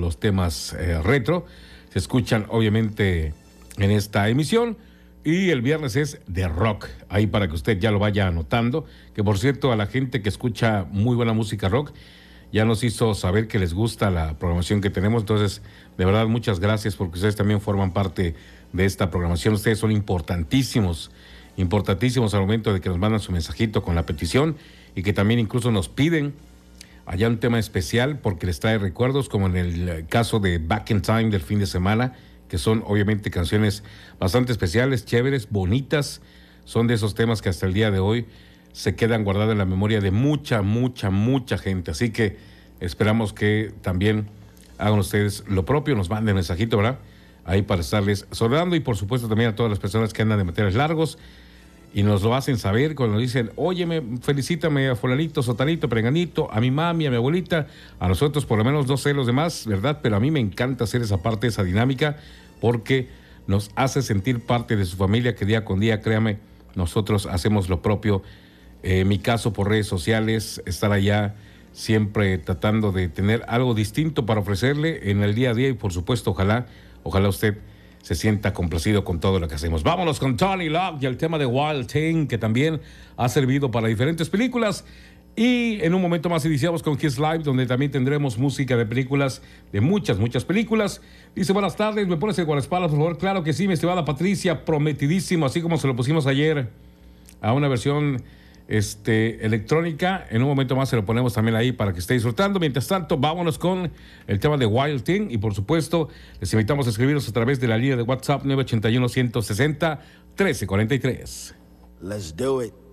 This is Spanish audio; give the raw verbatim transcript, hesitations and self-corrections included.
los temas eh, retro. Se escuchan obviamente en esta emisión. Y el viernes es de rock, ahí para que usted ya lo vaya anotando. Que por cierto, a la gente que escucha muy buena música rock, ya nos hizo saber que les gusta la programación que tenemos. Entonces, de verdad, muchas gracias porque ustedes también forman parte de esta programación. Ustedes son importantísimos, importantísimos al momento de que nos mandan su mensajito con la petición y que también incluso nos piden allá un tema especial porque les trae recuerdos, como en el caso de Back in Time del fin de semana, que son obviamente canciones bastante especiales, chéveres, bonitas. Son de esos temas que hasta el día de hoy se quedan guardados en la memoria de mucha, mucha, mucha gente. Así que esperamos que también hagan ustedes lo propio, nos manden mensajito, ¿verdad? Ahí para estarles saludando, y por supuesto también a todas las personas que andan de manteles largos y nos lo hacen saber cuando nos dicen, óyeme, felicítame a fulanito, sotanito, preganito, a mi mami, a mi abuelita. A nosotros por lo menos, no sé los demás, ¿verdad? Pero a mí me encanta hacer esa parte, esa dinámica, porque nos hace sentir parte de su familia, que día con día, créame, nosotros hacemos lo propio. En mi caso, por redes sociales, estar allá siempre tratando de tener algo distinto para ofrecerle en el día a día, y por supuesto, ojalá, ojalá usted se sienta complacido con todo lo que hacemos. Vámonos con Tony Locke y el tema de Wild Thing, que también ha servido para diferentes películas. Y en un momento más iniciamos con Kiss Live, donde también tendremos música de películas, de muchas, muchas películas. Dice, buenas tardes, ¿me pones el guardaespaldas, por favor? Claro que sí, mi estimada Patricia, prometidísimo, así como se lo pusimos ayer a una versión este, electrónica. En un momento más se lo ponemos también ahí para que esté disfrutando. Mientras tanto, vámonos con el tema de Wild Thing, y por supuesto les invitamos a escribirnos a través de la línea de WhatsApp nueve ocho uno, uno seis cero, uno tres cuatro tres. Let's do it.